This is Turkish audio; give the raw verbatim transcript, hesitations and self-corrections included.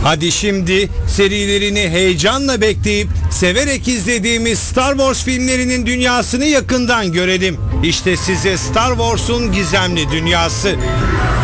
Hadi şimdi serilerini heyecanla bekleyip severek izlediğimiz Star Wars filmlerinin dünyasını yakından görelim. İşte size Star Wars'un gizemli dünyası.